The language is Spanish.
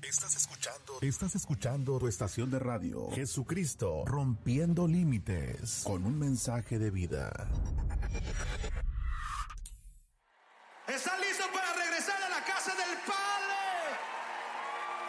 Estás escuchando tu estación de radio, Jesucristo, rompiendo límites, con un mensaje de vida. ¿Están listos para regresar a la casa del Padre?